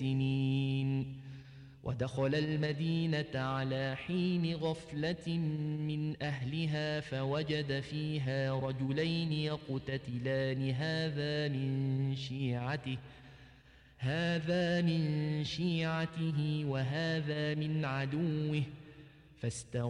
سنين. ودخل المدينة على حين غفلة من أهلها فوجد فيها رجلين يقتتلان هذا من شيعته وهذا من عدوه،